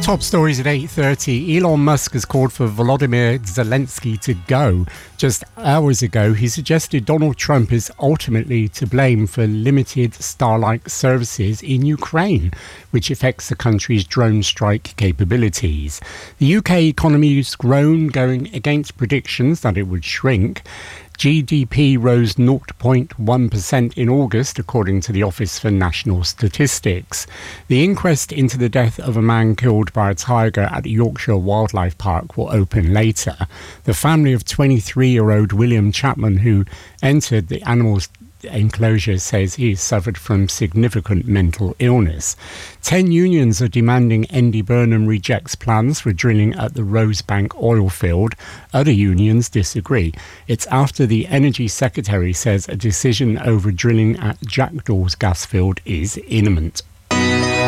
Top stories at 8:30. Elon Musk has called for Volodymyr Zelensky to go. Just hours ago, he suggested Donald Trump is ultimately to blame for limited Starlink services in Ukraine, which affects the country's drone strike capabilities. The UK economy has grown, going against predictions that it would shrink. GDP rose 0.1% in August, according to the Office for National Statistics. The inquest into the death of a man killed by a tiger at the Yorkshire Wildlife Park will open later. The family of 23-year-old William Chapman, who entered the animal's enclosure, says he suffered from significant mental illness. 10 unions are demanding Andy Burnham rejects plans for drilling at the Rosebank oil field. Other unions disagree. It's after the Energy Secretary says a decision over drilling at Jackdaw's gas field is imminent.